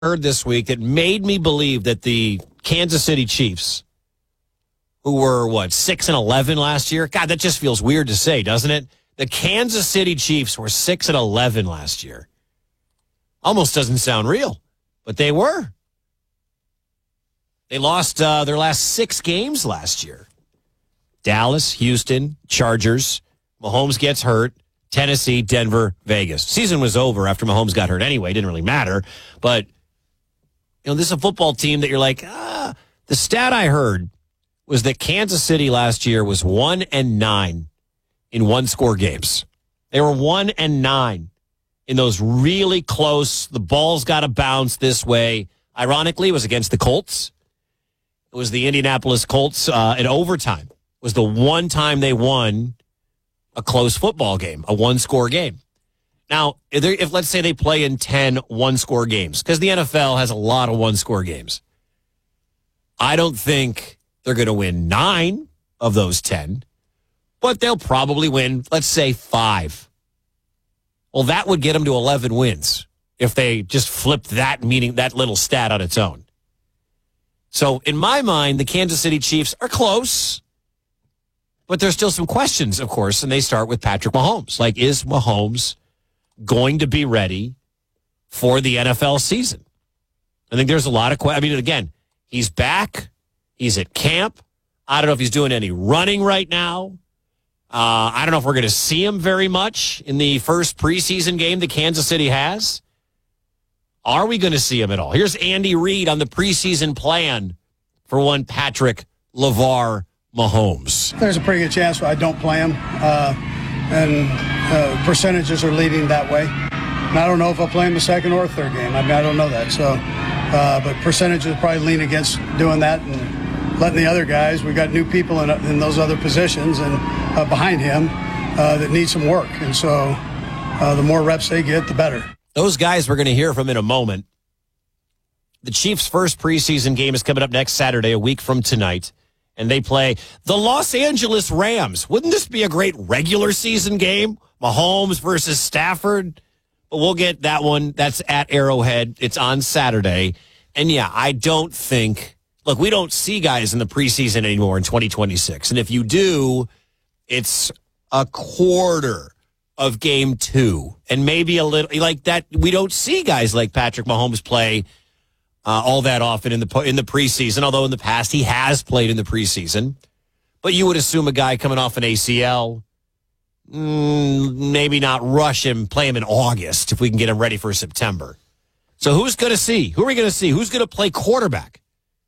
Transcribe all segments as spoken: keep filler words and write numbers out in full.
heard this week that made me believe that the Kansas City Chiefs, who were, what, six and eleven last year? God, that just feels weird to say, doesn't it? The Kansas City Chiefs were six and eleven last year. Almost doesn't sound real, but they were. They lost uh, their last six games last year. Dallas, Houston, Chargers. Mahomes gets hurt. Tennessee, Denver, Vegas. Season was over after Mahomes got hurt anyway. It didn't really matter. But, you know, this is a football team that you're like, ah. The stat I heard was that Kansas City last year was one and nine in one-score games. They were one and nine in those really close, the ball's got to bounce this way. Ironically, it was against the Colts. It was the Indianapolis Colts uh, in overtime. It was the one time they won a close football game, a one-score game. Now, if, if let's say they play in ten one-score games, because the N F L has a lot of one-score games, I don't think they're going to win nine of those ten, but they'll probably win, let's say, five. Well, that would get them to eleven wins if they just flipped that meaning, that little stat on its own. So, in my mind, the Kansas City Chiefs are close. But there's still some questions, of course, and they start with Patrick Mahomes. Like, is Mahomes going to be ready for the N F L season? I think there's a lot of questions. I mean, again, he's back. He's at camp. I don't know if he's doing any running right now. Uh, I don't know if we're going to see him very much in the first preseason game that Kansas City has. Are we going to see him at all? Here's Andy Reid on the preseason plan for one Patrick LeVar Mahomes. There's a pretty good chance I don't play him, uh, and uh, percentages are leading that way. And I don't know if I'll play him the second or third game. I mean, I don't know that. So, uh, but percentages probably lean against doing that and letting the other guys. We've got new people in, in those other positions and uh, behind him uh, that need some work. And so, uh, the more reps they get, the better. Those guys we're going to hear from in a moment. The Chiefs' first preseason game is coming up next Saturday, a week from tonight. And they play the Los Angeles Rams. Wouldn't this be a great regular season game? Mahomes versus Stafford. But we'll get that one. That's at Arrowhead. It's on Saturday. And, yeah, I don't think – look, we don't see guys in the preseason anymore in twenty twenty-six. And if you do, it's a quarter of game two. And maybe a little – like that. We don't see guys like Patrick Mahomes play – Uh, all that often in the in the preseason, although in the past he has played in the preseason. But you would assume a guy coming off an A C L, mm, maybe not rush him, play him in August if we can get him ready for September. So who's going to see? Who are we going to see? Who's going to play quarterback?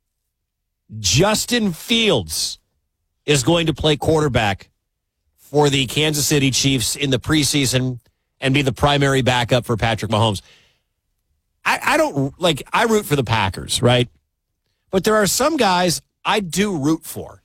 Justin Fields is going to play quarterback for the Kansas City Chiefs in the preseason and be the primary backup for Patrick Mahomes. I, I don't, like, I root for the Packers, right? But there are some guys I do root for.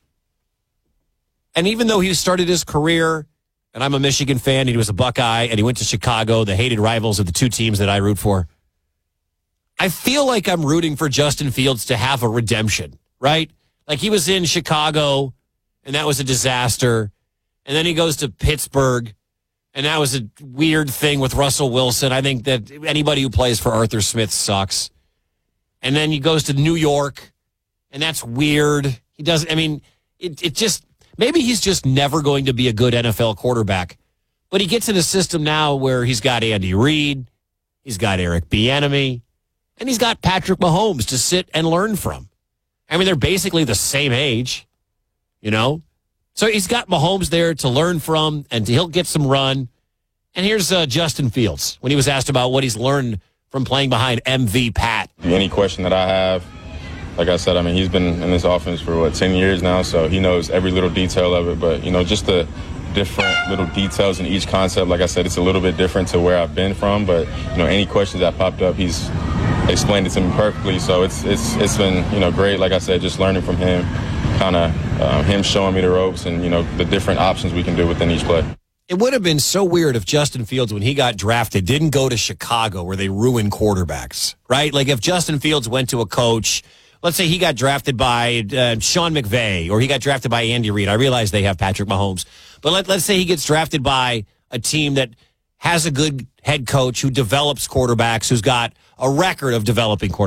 And even though he started his career, and I'm a Michigan fan, and he was a Buckeye, and he went to Chicago, the hated rivals of the two teams that I root for, I feel like I'm rooting for Justin Fields to have a redemption, right? Like, he was in Chicago, and that was a disaster. And then he goes to Pittsburgh. And that was a weird thing with Russell Wilson. I think that anybody who plays for Arthur Smith sucks. And then he goes to New York, and that's weird. He doesn't, I mean, it, it just, maybe he's just never going to be a good N F L quarterback. But he gets in a system now where he's got Andy Reid, he's got Eric Bieniemy, and he's got Patrick Mahomes to sit and learn from. I mean, they're basically the same age, you know? So he's got Mahomes there to learn from, and he'll get some run. And here's uh, Justin Fields when he was asked about what he's learned from playing behind M V Pat. Any question that I have, like I said, I mean, he's been in this offense for, what, ten years now, so he knows every little detail of it. But, you know, just the different little details in each concept, like I said, it's a little bit different to where I've been from. But, you know, any questions that popped up, he's explained it to me perfectly. So it's it's it's been, you know, great, like I said, just learning from him. Kind of uh, him showing me the ropes and, you know, the different options we can do within each play. It would have been so weird if Justin Fields, when he got drafted, didn't go to Chicago where they ruin quarterbacks, right? Like if Justin Fields went to a coach, let's say he got drafted by uh, Sean McVay or he got drafted by Andy Reid. I realize they have Patrick Mahomes. But let, let's say he gets drafted by a team that has a good head coach who develops quarterbacks, who's got a record of developing quarterbacks.